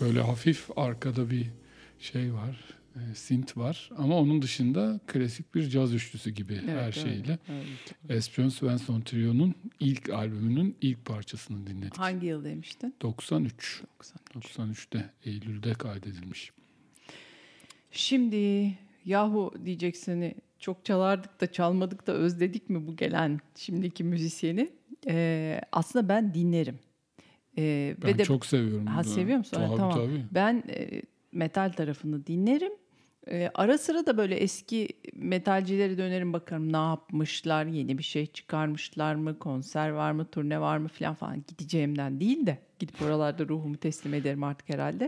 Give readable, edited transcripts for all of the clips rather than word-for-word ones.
Böyle hafif arkada bir şey var, synth var. Ama onun dışında klasik bir caz üçlüsü gibi Evet, her şeyle. öyle. Esbjörn Svensson Trio'nun ilk albümünün ilk parçasını dinledik. Hangi yıl demiştin? 93. 93. 93'te, Eylül'de kaydedilmiş. Şimdi yahu diyeceksin, hani çok çalardık da çalmadık da özledik mi bu gelen şimdiki müzisyeni? Aslında ben dinlerim. Ben Ve de çok seviyorum. seviyor musun? Ha, Tabii tamam. tabii. Ben metal tarafını dinlerim. Ara sıra da böyle eski metalcilere dönerim, bakarım ne yapmışlar, yeni bir şey çıkarmışlar mı, konser var mı, turne var mı falan. Gideceğimden değil de gidip oralarda ruhumu teslim ederim artık herhalde.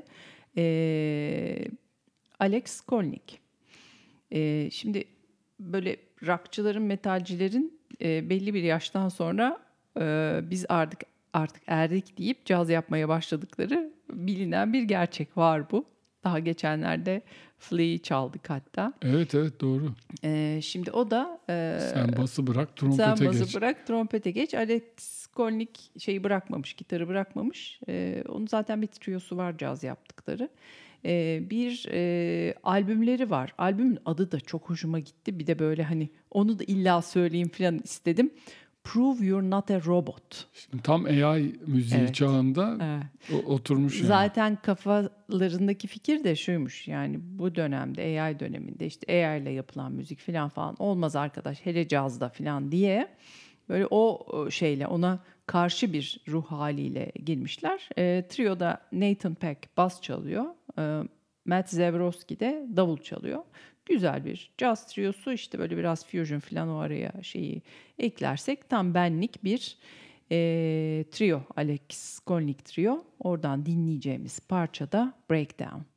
Alex Skolnick. Şimdi böyle rockçıların, metalcilerin belli bir yaştan sonra biz artık erdik deyip caz yapmaya başladıkları bilinen bir gerçek var bu. Daha geçenlerde Flea'yı çaldık hatta. Evet doğru. Şimdi o da Sen bası bırak trompete sen bası geç. bırak trompete geç. Alex Skolnick şeyi bırakmamış, gitarı bırakmamış. Onun zaten bir triosu var caz yaptıkları. Bir albümleri var. Albümün adı da çok hoşuma gitti. Bir de böyle hani onu da illa söyleyeyim falan istedim. Prove You're Not a Robot. Şimdi tam AI müziği Evet. çağında Evet. oturmuş yani. Zaten kafalarındaki fikir de şuymuş, yani bu dönemde, AI döneminde işte AI ile yapılan müzik falan olmaz arkadaş, hele cazda falan diye böyle o şeyle, ona karşı bir ruh haliyle girmişler. Trio'da Nathan Peck bas çalıyor, Matt Zebrowski de davul çalıyor. Güzel bir caz triosu, işte böyle biraz fusion falan o araya şeyi eklersek tam benlik bir trio, Alex Skolnick trio. Oradan dinleyeceğimiz parça da Breakdown.